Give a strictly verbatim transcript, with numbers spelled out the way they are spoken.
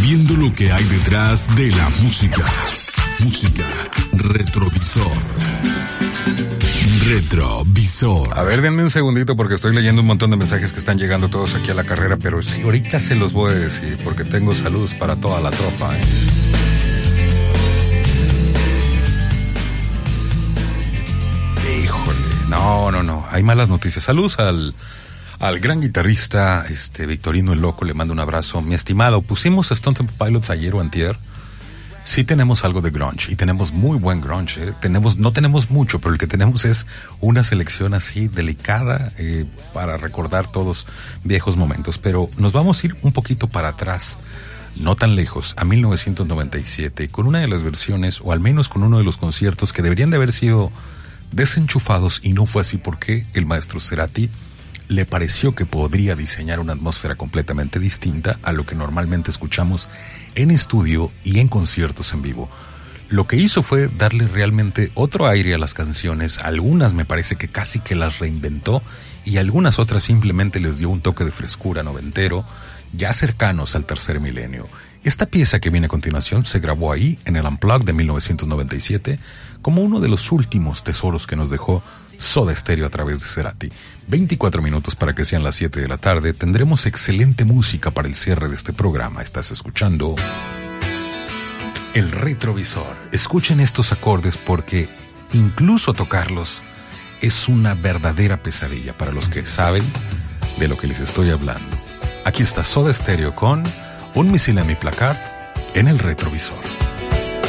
viendo lo que hay detrás de la música. Música Retrovisor. Retrovisor. A ver, denme un segundito porque estoy leyendo un montón de mensajes que están llegando todos aquí a la carrera, pero sí, ahorita se los voy a decir porque tengo saludos para toda la tropa, ¿eh? Híjole, no, no, no, hay malas noticias. Saludos al, al gran guitarrista, este, Victorino el Loco, le mando un abrazo. Mi estimado, pusimos Stone Temple Pilots ayer o antier. Sí tenemos algo de grunge, y tenemos muy buen grunge, ¿eh? Tenemos, no tenemos mucho, pero el que tenemos es una selección así delicada, eh, para recordar todos viejos momentos. Pero nos vamos a ir un poquito para atrás, no tan lejos, a mil novecientos noventa y siete, con una de las versiones, o al menos con uno de los conciertos que deberían de haber sido desenchufados, y no fue así porque el maestro Cerati le pareció que podría diseñar una atmósfera completamente distinta a lo que normalmente escuchamos en estudio y en conciertos en vivo. Lo que hizo fue darle realmente otro aire a las canciones. Algunas me parece que casi que las reinventó, y algunas otras simplemente les dio un toque de frescura noventero, ya cercanos al tercer milenio. Esta pieza que viene a continuación se grabó ahí, en el Unplugged de mil novecientos noventa y siete, como uno de los últimos tesoros que nos dejó Soda Stereo a través de Cerati. veinticuatro minutos para que sean las siete de la tarde. Tendremos excelente música para el cierre de este programa. Estás escuchando El Retrovisor. Escuchen estos acordes porque incluso tocarlos es una verdadera pesadilla para los que saben de lo que les estoy hablando. Aquí está Soda Stereo con Un misil en mi placard en El Retrovisor.